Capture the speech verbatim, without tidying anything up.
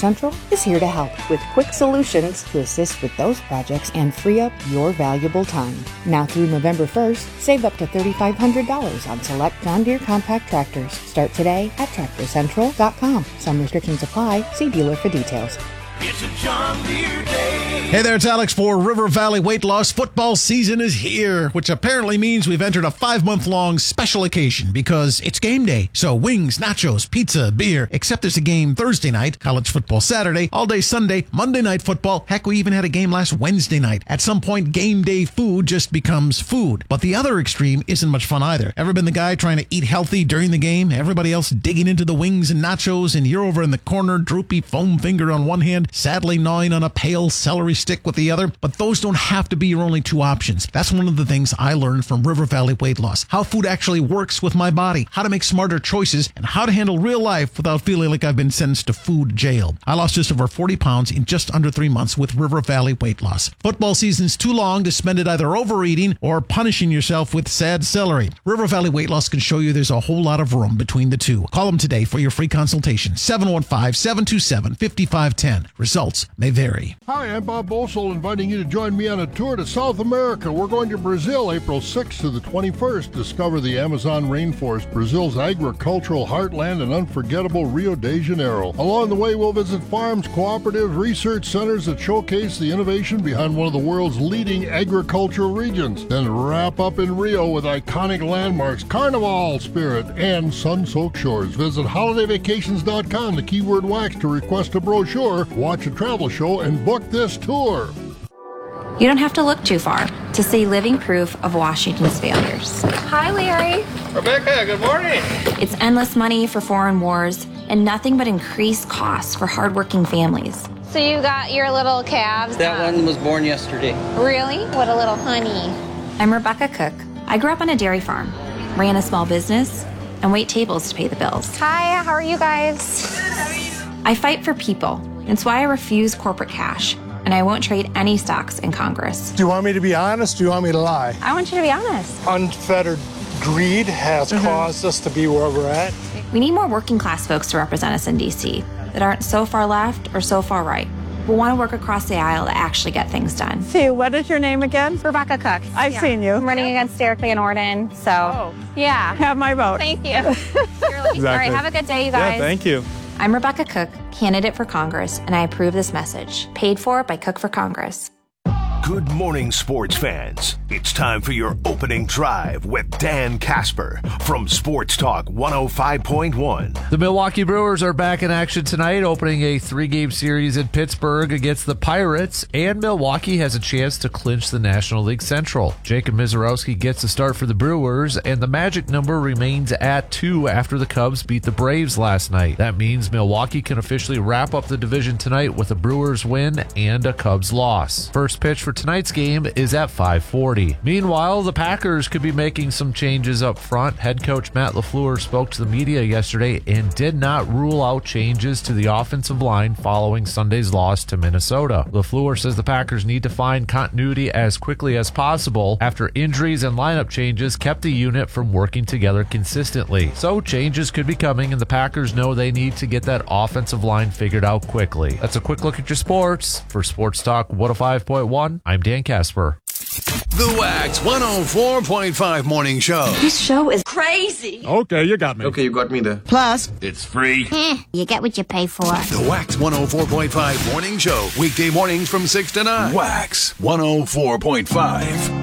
Central is here to help with quick solutions to assist with those projects and free up your valuable time. Now through November first, save up to three thousand five hundred dollars on select John Deere compact tractors. Start today at tractor central dot com. Some restrictions apply. See dealer for details. It's a John Deere day. Hey there, it's Alex for River Valley Weight Loss. Football season is here, which apparently means we've entered a five-month-long special occasion because it's game day. So wings, nachos, pizza, beer, except there's a game Thursday night, college football Saturday, all day Sunday, Monday night football. Heck, we even had a game last Wednesday night. At some point, game day food just becomes food. But the other extreme isn't much fun either. Ever been the guy trying to eat healthy during the game? Everybody else digging into the wings and nachos, and you're over in the corner, droopy foam finger on one hand, sadly gnawing on a pale celery stick with the other. But those don't have to be your only two options. That's one of the things I learned from River Valley Weight Loss. How food actually works with my body, how to make smarter choices, and how to handle real life without feeling like I've been sentenced to food jail. I lost just over forty pounds in just under three months with River Valley Weight Loss. Football season's too long to spend it either overeating or punishing yourself with sad celery. River Valley Weight Loss can show you there's a whole lot of room between the two. Call them today for your free consultation. seven one five, seven two seven, five five one zero. Results may vary. Hi, I'm Bob Bosel, inviting you to join me on a tour to South America. We're going to Brazil April sixth to the twenty-first. Discover the Amazon rainforest, Brazil's agricultural heartland, and unforgettable Rio de Janeiro. Along the way, we'll visit farms, cooperatives, research centers that showcase the innovation behind one of the world's leading agricultural regions. Then wrap up in Rio with iconic landmarks, Carnival spirit, and sun-soaked shores. Visit holiday vacations dot com, the keyword wax, to request a brochure, watch a travel show, and book this tour. You don't have to look too far to see living proof of Washington's failures. Hi, Larry. Rebecca, good morning. It's endless money for foreign wars and nothing but increased costs for hardworking families. So you got your little calves? That um, one was born yesterday. Really? What a little honey. I'm Rebecca Cook. I grew up on a dairy farm, ran a small business, and wait tables to pay the bills. Hi, how are you guys? Good, how are you? I fight for people. That's why I refuse corporate cash, and I won't trade any stocks in Congress. Do you want me to be honest? Do you want me to lie? I want you to be honest. Unfettered greed has mm-hmm. caused us to be where we're at. We need more working class folks to represent us in D C that aren't so far left or so far right, but want to work across the aisle to actually get things done. See, what is your name again? Rebecca Cook. I've yeah. seen you. I'm running against Derek Van Orden, so oh. yeah. Have my vote. Thank you. exactly. All right, have a good day, you guys. Yeah, thank you. I'm Rebecca Cook, candidate for Congress, and I approve this message. Paid for by Cook for Congress. Good morning, sports fans. It's time for your opening drive with Dan Casper from Sports Talk one oh five point one. The Milwaukee Brewers are back in action tonight, opening a three-game series in Pittsburgh against the Pirates, and Milwaukee has a chance to clinch the National League Central. Jacob Misiorowski gets the start for the Brewers, and the magic number remains at two after the Cubs beat the Braves last night. That means Milwaukee can officially wrap up the division tonight with a Brewers win and a Cubs loss. First pitch for tonight's game is at five forty. Meanwhile, the Packers could be making some changes up front. Head coach Matt LaFleur spoke to the media yesterday and did not rule out changes to the offensive line following Sunday's loss to Minnesota. LaFleur says the Packers need to find continuity as quickly as possible after injuries and lineup changes kept the unit from working together consistently. So changes could be coming, and the Packers know they need to get that offensive line figured out quickly. That's a quick look at your sports. For Sports Talk one oh five point one, I'm Dan Casper. The Wax one oh four point five Morning Show. This show is crazy. Okay, you got me. Okay, you got me there. Plus, it's free. Eh, you get what you pay for. The Wax one oh four point five Morning Show. Weekday mornings from six to nine. Wax one oh four point five.